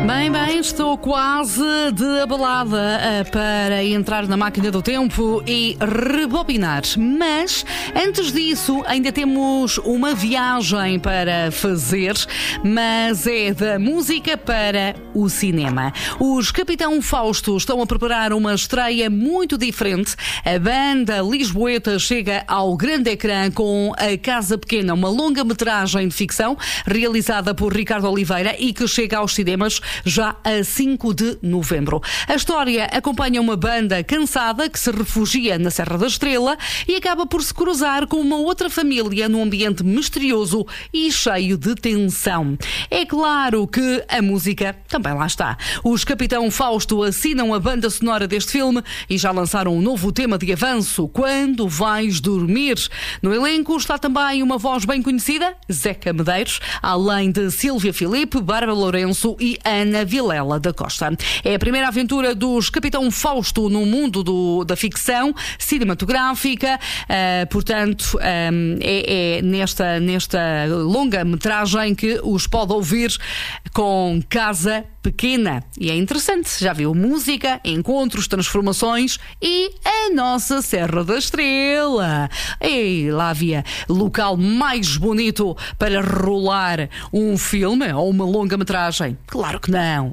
Bem, estou quase de abalada para entrar na máquina do tempo e rebobinar. Mas, antes disso, ainda temos uma viagem para fazer, mas é da música para o cinema. Os Capitão Fausto estão a preparar uma estreia muito diferente. A banda lisboeta chega ao grande ecrã com A Casa Pequena, uma longa-metragem de ficção realizada por Ricardo Oliveira e que chega aos cinemas já a 5 de novembro. A história acompanha uma banda cansada que se refugia na Serra da Estrela e acaba por se cruzar com uma outra família num ambiente misterioso e cheio de tensão. É claro que a música também lá está. Os Capitão Fausto assinam a banda sonora deste filme e já lançaram um novo tema de avanço, Quando Vais Dormir. No elenco está também uma voz bem conhecida, Zeca Medeiros, além de Sílvia Filipe, Bárbara Lourenço e Ana Vilela da Costa. É a primeira aventura dos Capitão Fausto no mundo da ficção cinematográfica, portanto é nesta longa-metragem que os pode ouvir com Casa Pequena. E é interessante, já viu música, encontros, transformações e a nossa Serra da Estrela. E lá havia local mais bonito para rolar um filme ou uma longa-metragem? Claro que não.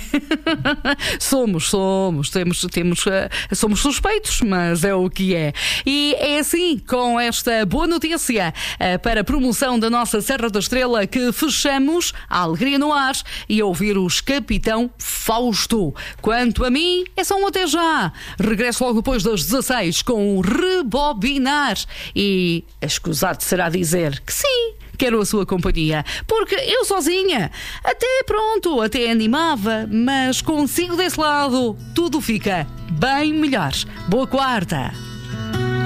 Somos suspeitos, mas é o que é. E é assim, com esta boa notícia para a promoção da nossa Serra da Estrela, que fechamos a alegria no ar e a ouvir os Capitão Fausto. Quanto a mim, é só um até já. Regresso logo depois das 16 com o Rebobinar. E escusado será dizer que sim, quero a sua companhia, porque eu sozinha até animava, mas consigo desse lado tudo fica bem melhor. Boa quarta.